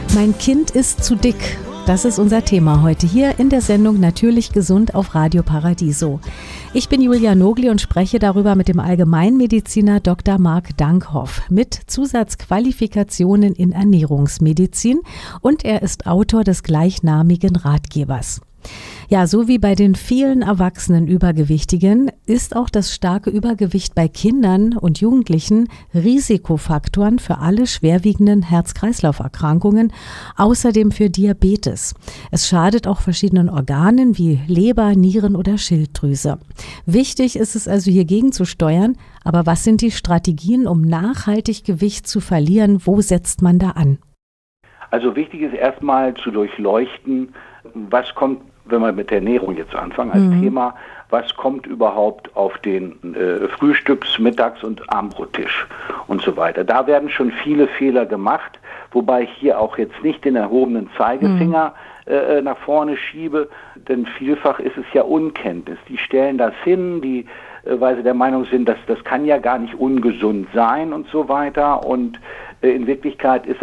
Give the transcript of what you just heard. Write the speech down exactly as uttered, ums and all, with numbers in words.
Mein Kind ist zu dick. Das ist unser Thema heute hier in der Sendung Natürlich gesund auf Radio Paradiso. Ich bin Julia Nogli und spreche darüber mit dem Allgemeinmediziner Doktor Marc Dankhoff mit Zusatzqualifikationen in Ernährungsmedizin und er ist Autor des gleichnamigen Ratgebers. Ja, so wie bei den vielen erwachsenen Übergewichtigen ist auch das starke Übergewicht bei Kindern und Jugendlichen Risikofaktoren für alle schwerwiegenden Herz-Kreislauf-Erkrankungen, außerdem für Diabetes. Es schadet auch verschiedenen Organen wie Leber, Nieren oder Schilddrüse. Wichtig ist es also hier gegenzusteuern, aber was sind die Strategien, um nachhaltig Gewicht zu verlieren? Wo setzt man da an? Also wichtig ist erstmal zu durchleuchten, was kommt, wenn wir mit der Ernährung jetzt anfangen als mhm. Thema, was kommt überhaupt auf den äh, Frühstücks-, Mittags- und Abendbrottisch und so weiter. Da werden schon viele Fehler gemacht, wobei ich hier auch jetzt nicht den erhobenen Zeigefinger mhm. äh, nach vorne schiebe, denn vielfach ist es ja Unkenntnis. Die stellen das hin, die, äh, weil sie der Meinung sind, dass das kann ja gar nicht ungesund sein und so weiter und äh, in Wirklichkeit ist